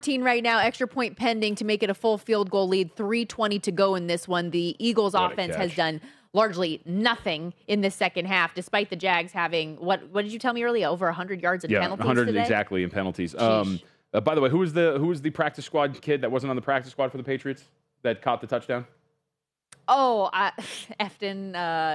right now, extra point pending to make it a full field goal lead. 3:20 to go in this one. The Eagles offense has done largely nothing in the second half, despite the Jags having, what did you tell me earlier? Over 100 yards in penalties 100 today? exactly in penalties. By the way, who was the practice squad kid that wasn't on the practice squad for the Patriots that caught the touchdown? Efton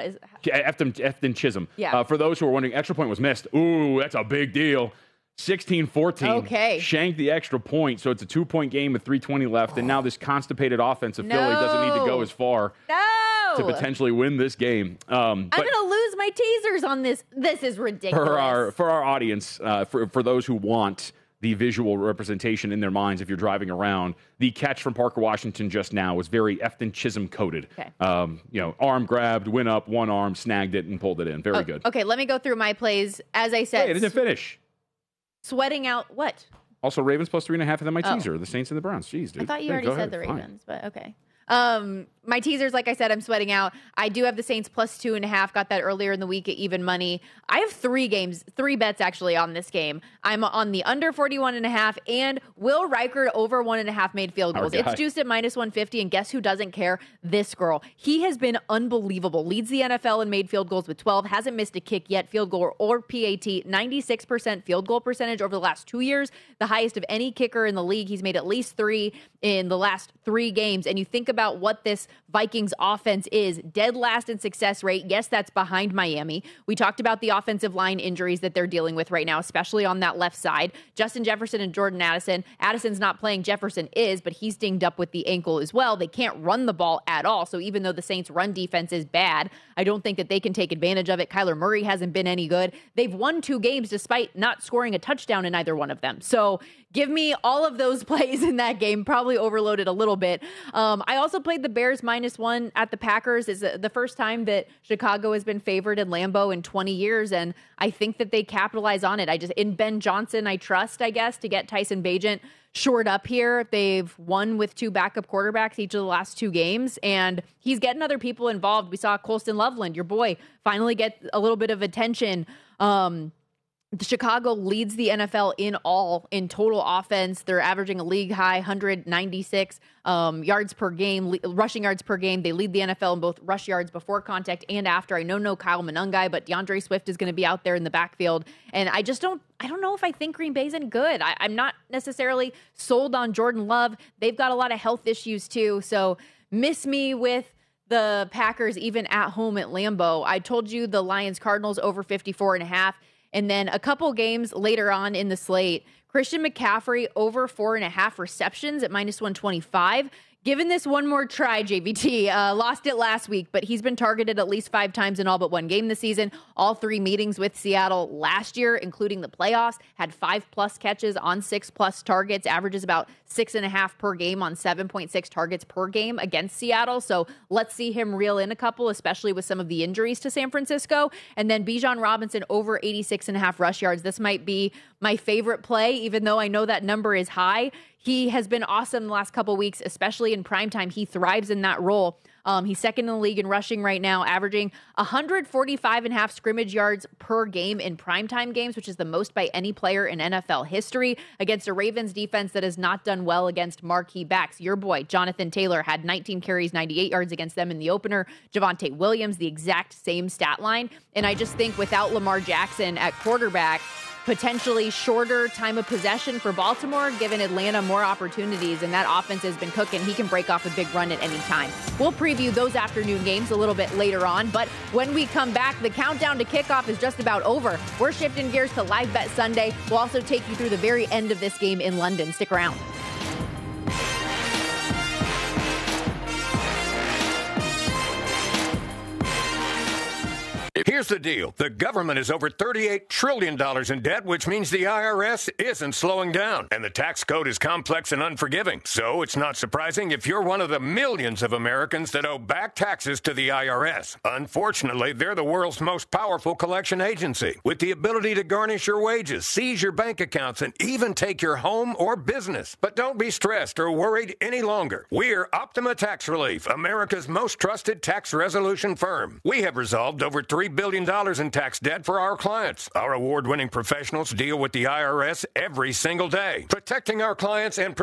Chisholm. Yeah. For those who are wondering, extra point was missed. Ooh, that's a big deal. 16-14. Okay. Shanked the extra point, so it's a 2-point game with 3:20 left, and now this constipated offense of Philly doesn't need to go as far to potentially win this game. I'm going to lose my teasers on this. This is ridiculous. For our audience, for those who want the visual representation in their minds if you're driving around, the catch from Parker Washington just now was very Efton Chisholm coded. Okay. Arm grabbed, went up, one arm, snagged it, and pulled it in. Very good. Okay, let me go through my plays. As I said, Hey, it didn't finish. Sweating out what? Also, Ravens plus 3.5, and then my teaser, the Saints and the Browns. Jeez, dude. I thought you already said the Ravens, but okay. My teasers, like I said, I'm sweating out. I do have the Saints plus 2.5. Got that earlier in the week at even money. I have three bets actually on this game. I'm on the under 41.5 and Will Reichard over 1.5 made field goals. It's juiced at minus 150, and guess who doesn't care? This girl. He has been unbelievable. Leads the NFL in made field goals with 12. Hasn't missed a kick yet, field goal or PAT. 96% field goal percentage over the last 2 years. The highest of any kicker in the league. He's made at least 3 in the last 3 games. And you think about what this Vikings offense is, dead last in success rate. Yes, that's behind Miami. We talked about the offensive line injuries that they're dealing with right now, especially on that left side. Justin Jefferson and Jordan Addison. Addison's not playing. Jefferson is, but he's dinged up with the ankle as well. They can't run the ball at all. So even though the Saints' run defense is bad, I don't think that they can take advantage of it. Kyler Murray hasn't been any good. They've won 2 games despite not scoring a touchdown in either one of them. So give me all of those plays in that game. Probably overloaded a little bit. I also played the Bears -1 at the Packers. Is the first time that Chicago has been favored in Lambeau in 20 years, and I think that they capitalize on it. In Ben Johnson, I trust, I guess, to get Tyson Bagent shored up here. They've won with 2 backup quarterbacks each of the last 2 games, and he's getting other people involved. We saw Colston Loveland, your boy, finally get a little bit of attention. Chicago leads the NFL in total offense. They're averaging a league high 196 yards per game, rushing yards per game. They lead the NFL in both rush yards before contact and after. I know no Kyle Monangai, but DeAndre Swift is going to be out there in the backfield. And I don't know if I think Green Bay's any good. I'm not necessarily sold on Jordan Love. They've got a lot of health issues too. So miss me with the Packers even at home at Lambeau. I told you the Lions Cardinals over 54.5. And then a couple games later on in the slate, Christian McCaffrey over 4.5 receptions at -125. Given this one more try, JVT, lost it last week, but he's been targeted at least 5 times in all but 1 game this season. All 3 meetings with Seattle last year, including the playoffs, had 5+ catches on 6+ targets, averages about 6.5 per game on 7.6 targets per game against Seattle. So let's see him reel in a couple, especially with some of the injuries to San Francisco. And then Bijan Robinson over 86.5 rush yards. This might be my favorite play, even though I know that number is high. He has been awesome the last couple weeks, especially in primetime. He thrives in that role. He's second in the league in rushing right now, averaging 145.5 scrimmage yards per game in primetime games, which is the most by any player in NFL history, against a Ravens defense that has not done well against marquee backs. Your boy, Jonathan Taylor, had 19 carries, 98 yards against them in the opener. Javonte Williams, the exact same stat line. And I just think without Lamar Jackson at quarterback, potentially shorter time of possession for Baltimore, giving Atlanta more opportunities, and that offense has been cooking. He can break off a big run at any time. We'll preview those afternoon games a little bit later on, but when we come back, the countdown to kickoff is just about over. We're shifting gears to Live Bet Sunday. We'll also take you through the very end of this game in London. Stick around. Here's the deal. The government is over $38 trillion in debt, which means the IRS isn't slowing down. And the tax code is complex and unforgiving. So it's not surprising if you're one of the millions of Americans that owe back taxes to the IRS. Unfortunately, they're the world's most powerful collection agency, with the ability to garnish your wages, seize your bank accounts, and even take your home or business. But don't be stressed or worried any longer. We're Optima Tax Relief, America's most trusted tax resolution firm. We have resolved over $3 billion in tax debt for our clients. Our award-winning professionals deal with the IRS every single day, protecting our clients and